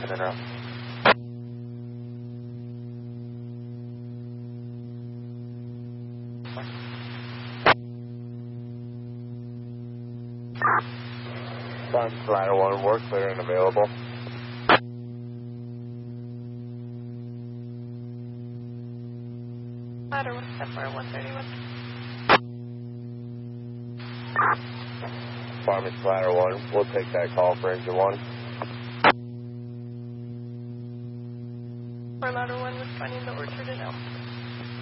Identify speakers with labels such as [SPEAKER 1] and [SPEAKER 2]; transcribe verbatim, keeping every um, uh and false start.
[SPEAKER 1] can interrupt. Sun Ladder one, we're clear and available.
[SPEAKER 2] Ladder one, September one thirty-one.
[SPEAKER 1] Farmers Ladder one, we'll take that call for engine one.
[SPEAKER 2] For Ladder